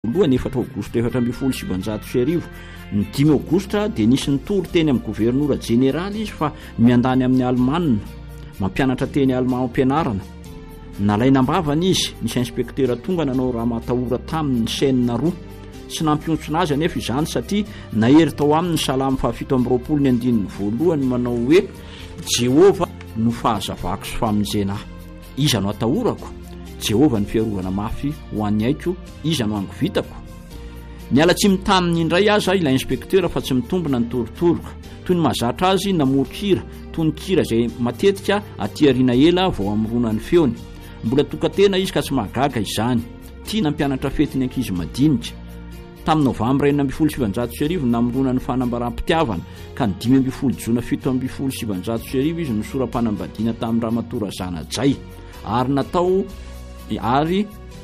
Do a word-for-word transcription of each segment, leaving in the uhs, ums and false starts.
voalohany efatra aogositra efatra amby folo sivanjato sy arivo. Ny dimy aogositra dia nisy nitory teny amin'ny gouvernoura généraly izy fa miandany amin'ny Allemagne mampianatra teny allemand ampianarana. Nalaina ambavany izy, nisy inspektera tonga nanao raha matahora tamin'ny chaîne roa. Tsy nampiontsona azy anefa izany satria nahery tao aminy salamy fahafito amby roapolo ny andininy voalohany manao hoe Jehova no fahazavako sy famonjena ahy. Iza no atahorako? Jehova ny fiarovana mafy ho an'ny aiko, iza no ango vitako. Niala tsy mitaminy indray aza ilay inspektera fa tsy mitombona ny torotoroka. Toy ny mahazatra azy namorokira, toy ny kira izay matetika aty ariana ela vao amrona ny feony. Mbola tokatena izy ka tsy mahagaga izany. Tia nampianatra fetiny ankizy madinika. Tamin'ny novambra enina amby folo sivanjato sy arivo namorona ny fanambaram-pitiavana ka ny dimy amby folo jona fito amby folo sivanjato sy arivo izy nosoram-panambadiana tamin'ny Ramatora Zanajay ary natao ary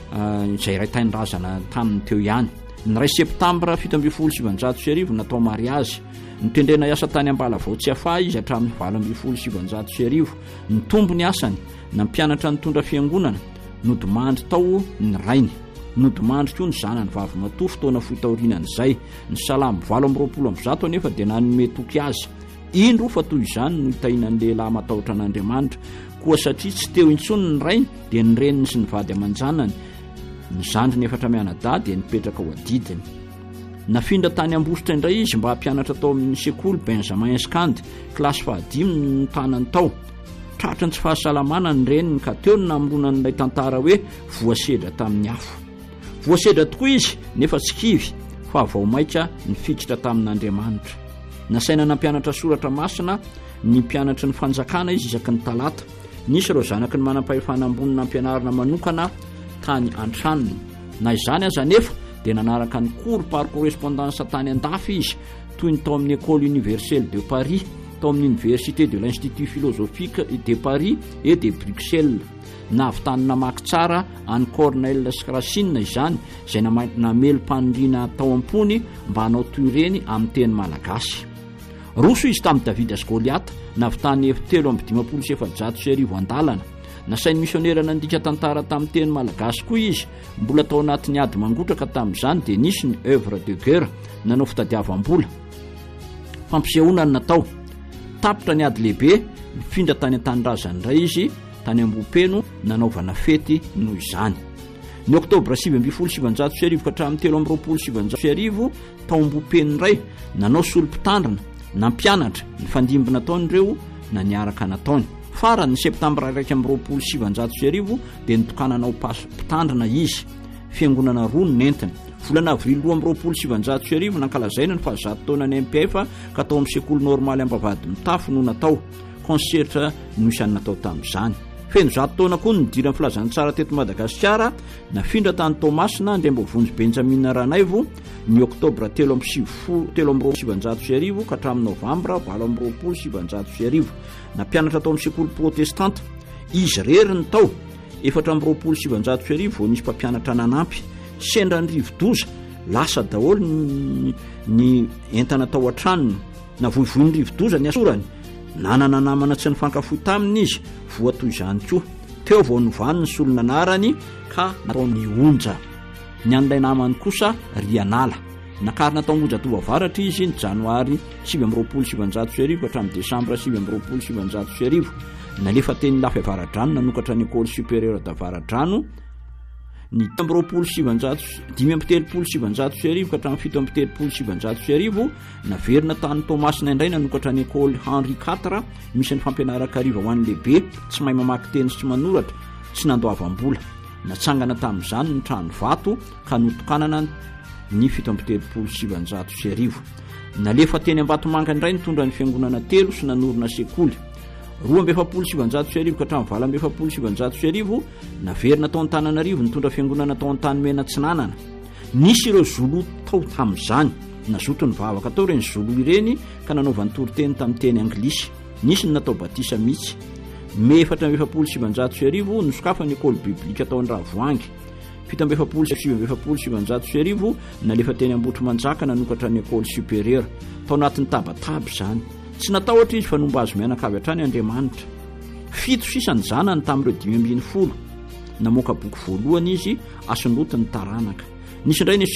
izay ray tainrazana tamin'ny teo ihany. Ny ray septambra fito amby folo sivanjato sy arivo natao mariazy. Nitendrena iasa tany Ambalavao tsy afa izy hatramin'ny valo amby folo sivanjato sy arivo. Ny tombony asany nampianatra nitondra fiangonana nodimandry tao ny rainy. Nodimandry koa ny zanany vavy matofo taona fotaorinany izay. Ny salamy valo amby roapolo amby zato anefa dia nanome toky azy. Indro fa toy izany no hitahinan'ny lehilahy matahotra an'Andriamanitra koa satria tsy teo intsony ny rainy dia ny reniny sy ny vady aman-janany. Ny zandriny efatra mianadahy dia nipetraka ao adidiny. Nafindra tany Ambositra indray izy mba hampianatra tao amin'ny sekoly Benjamin Escande, kilasy fahadimy ny tanany tao. Tratrany tsy fahasalamana ny reniny ka teo ny namorona n'ilay tantara hoe voasedra tamin'ny afo. Voasedra tokoa izy nefa tsy kivy fa vao maika nifiditra tamin'Andriamanitra. Nasaina nampianatra soratra masina ny mpianatra ny fanjakana izy isaky ny talata. Nisy ireo zanaky ny manam-pahefana ambonina ampianarana manokana tany an-tranony. Na izany aza nefa dia nanaraka ny cours par correspondance tany an-dafy izy toy ny tao amin'ny École universelle de Paris, tao amin'ny Université de l'Institut philosophique de Paris et de Bruxelles. Navy-tany namaky tsara any Corneille sy Racine izany izay namelo mpanodrina tao am-pony mba hanao toy ireny amin'ny teny malagasy. Roso izy tamin'ny Davida sy Goliata, navy-tany telo amby dimapolo sy efajato sy arivo andalana. Nasainy misionera nandika tantara tamin'ny teny malagasy koa izy. Mbola tao anatin'ny ady mangotraka tamin'izany dia nisy ny œuvre de guerre nanao fitadiavam-bola. Fampisehoana ny natao. Tapitra ny ady lehibe, mifindra tany an-tanindrazana indray izy tany Ambopeno nanaovana fety noho izany. Ny oktobra sivy amby folo sivanjato sy arivo ka hatramin'ny telo amby roapolo sivanjato sy arivo tao Ambopeno indray nanao solom-pitandrina, nampianatra ny fandimbina nataony ireo na niaraka nataony. Farany ny septambra iraika amby roapolo sivanjato sy arivo dia nitokana nanao pitandrina izy. Fiangonana roa ny nentiny. Volana avrily roa amby roapolo sivanjato sy arivo nankalazaina ny fahazato taona ny M P F ka tao amin'ny sekoly normaly Ampavady Mitafo no natao. Concerta no isany natao tamin'izany. Feno zato taona koa ny diran'ny filazan'ny tsara teto Madagasikara nafindra tany Tomasina Andriambovonjy Benjamin Ranaivo ny oktobra telo amby sivifolo telo amby roapolo sivanjato sy arivo ka hatramin'ny novambra valo amby roapolo sivanjato sy arivo. Nampianatra tao amin'ny sekoly protestanta. Izy rery ny tao efatra amby roapolo sivanjato sy arivo vao nisy mpampianatra nanampy. Sendra ny rivo-doza lasa daholo ny, ny entana tao an-tranony. Navoivoy ny rivo-doza ny asorany. Nanana namana tsy nifankafohy taminy izy, voa toy izany koa. Teo vao novany ny solonanarany ka nataony onja. Ny an'ilay namany kosa Rianala. Nakarina tao Angojatovy avaratra izy ny janoary sivy amby roapolo sivanjato sy arivo hatramin'ny desambra sivy amby roapolo sivanjato sy arivo. Nalefa teny lafy Avaradrano nanokatra ny École supérieure d'Avaradrano. Ny amby roapolo sivanjato dimy amby telopolo sivanjato sy arivo ka hatramin'ny fito amby telopolo sivanjato sy arivo naverina tany Tomasina indray nanokatra ny École Henri quatre misy ny fampianarana ariva ho an'ny lehibe tsy mahay mamaky teny sy tsy manoratra tsy nandoavam-bola. Natsangana tamin'izany ny trano vato ka notokanana ny fito amby telopolo sivanjato sy arivo. Nalefa teny Ambatomanga indray nitondra ny fiangonana telo sy nanorina sekoly. Roa amby efapolo sivanjato sy arivo ka hatramin'ny valo amby efapolo sivanjato sy arivo naverina tao Antananarivo nitondra fiangonana tao Antanimena Tsinanana. Nisy ireo Zolo tao tamin'izany. Nazoto ny vavaka tao ireny Zolo ireny ka nanaovany toriteny tamin'ny teny anglisy. Nisy ny natao batisa mihitsy. Me efatra amby efapolo sivanjato sy arivo nosokafa ny école biblika tao Andravoangy. Fito amby efapolo sy sivy amby efapolo sivanjato sy arivo nalefa teny Ambotro-Manjaka nanokatra ny École supérieure. Tao anatin'ny tabataba izany. Tsy natao ohatra izy fa nomba azy mianakavy hatrany Andriamanitra. Fito sisany zanany tamin'ireo dimy ambin'ny folo. Namoaka boky voalohany izy asonotiny taranaka. Nisy indray